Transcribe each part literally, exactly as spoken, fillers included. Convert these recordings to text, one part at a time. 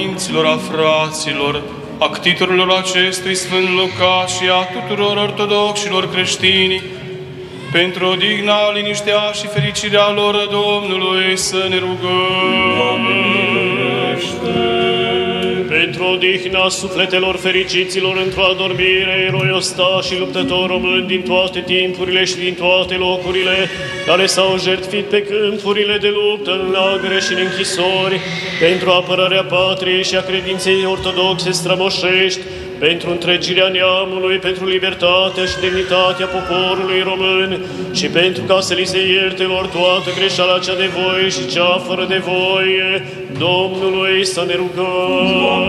Sfinților, a fraților, a ctitorilor acestui Sfânt Luca și a tuturor ortodoxilor creștini, pentru odihna, liniștea și fericirea lor Domnului să ne rugăm. Pentru odihna sufletelor fericiților într-o adormire, eroi ostași și luptători români din toate timpurile și din toate locurile, care s-au jertfit pe câmpurile de luptă, în lagăre și în închisori, pentru apărarea patriei și a credinței ortodoxe strămoșești, pentru întregirea neamului, pentru libertatea și demnitatea poporului român și pentru ca să li se ierte lor toată greșeala cea de voie și cea fără de voie, Domnului să ne rugăm.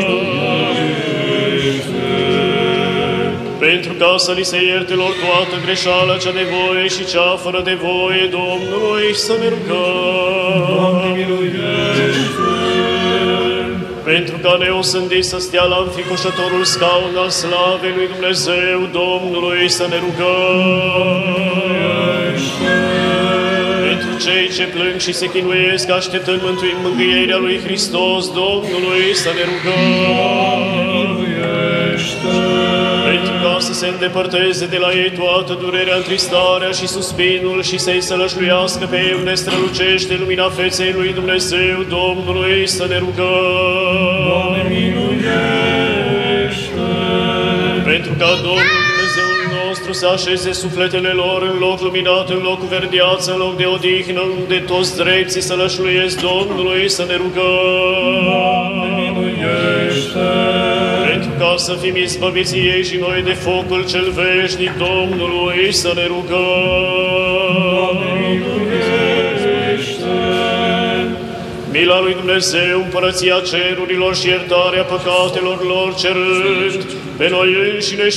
Pentru ca să li se ierte lor toată greșeala cea de voie și cea fără de voie, Domnului să ne rugăm. Pentru ca neosândit să stea la înfricoșătorul scaun al slavei lui Dumnezeu, Domnului să ne rugăm. Pentru cei ce plâng și se chinuiesc, așteptând mângâierea lui Hristos, Domnului să ne rugăm. Pentru ca să se îndepărteze de la ei toată durerea, întristarea și suspinul și să-i sălășluiască pe ei unde strălucește lumina feței lui Dumnezeu, Domnului să ne rugăm. Doamne, miluiește! Pentru ca Domnul Dumnezeul nostru să așeze sufletele lor în loc luminat, în loc cu verdeață, în loc de odihnă, unde toți drepții sălășluiesc, Domnului să ne rugăm. Doamne, miluiește! Pentru ca să fim izbăviți ei și noi de focul cel veșnic, Domnului să ne rugăm. Doamne, miluiește! Mila lui Dumnezeu, împărăția cerurilor și iertarea păcatelor lor cerând, pe noi înșine